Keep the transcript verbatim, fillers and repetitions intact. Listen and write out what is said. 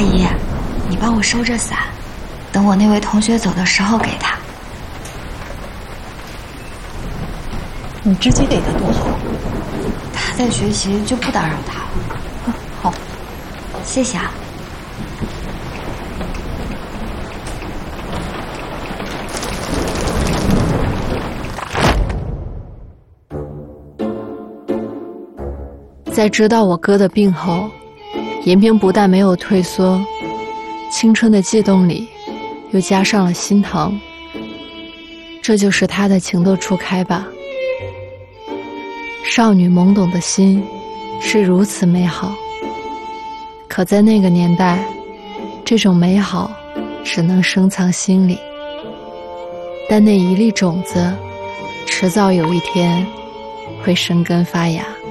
姨，你帮我收着伞，等我那位同学走的时候给他。 你直接给他多好。 他在学习，就不打扰他了。 啊，好， 谢谢啊。 在知道我哥的病后，延平不但没有退缩，青春的悸动里又加上了心疼。这就是他的情窦初开吧。少女懵懂的心是如此美好，可在那个年代，这种美好只能深藏心里。但那一粒种子，迟早有一天会生根发芽。